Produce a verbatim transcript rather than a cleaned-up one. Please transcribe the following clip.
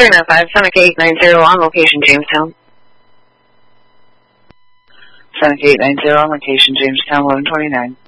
three nine five, Seneca eight nine zero, on location, Jamestown. Seneca eight nine zero, on location, Jamestown, eleven twenty-nine.